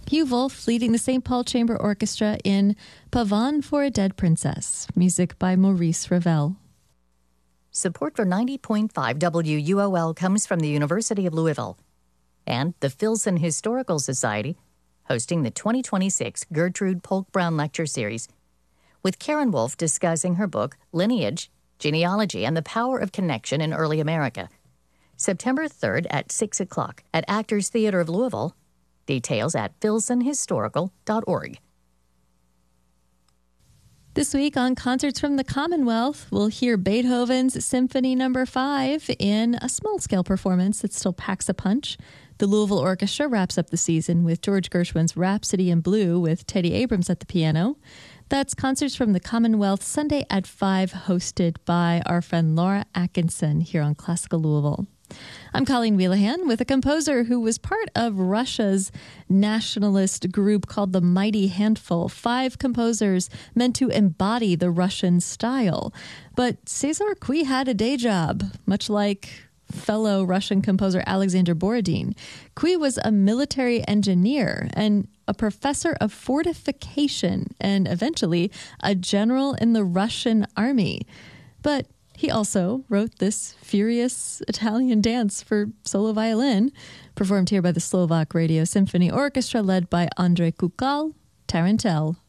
Hugh Wolf leading the St. Paul Chamber Orchestra in Pavane for a Dead Princess, music by Maurice Ravel. Support for 90.5 WUOL comes from the University of Louisville and the Filson Historical Society, hosting the 2026 Gertrude Polk Brown Lecture Series, with Karen Wolf discussing her book, Lineage, Genealogy, and the Power of Connection in Early America. September 3rd at 6 o'clock at Actors Theater of Louisville. Details at filsonhistorical.org. This week on Concerts from the Commonwealth, we'll hear Beethoven's Symphony No. 5 in a small-scale performance that still packs a punch. The Louisville Orchestra wraps up the season with George Gershwin's Rhapsody in Blue with Teddy Abrams at the piano. That's Concerts from the Commonwealth, Sunday at 5, hosted by our friend Laura Atkinson here on Classical Louisville. I'm Colleen Wheelahan with a composer who was part of Russia's nationalist group called the Mighty Handful, 5 composers meant to embody the Russian style. But César Cui had a day job, much like fellow Russian composer Alexander Borodin. Cui was a military engineer and a professor of fortification and eventually a general in the Russian army. But he also wrote this furious Italian dance for solo violin, performed here by the Slovak Radio Symphony Orchestra led by Andrei Kukal, Tarantelle.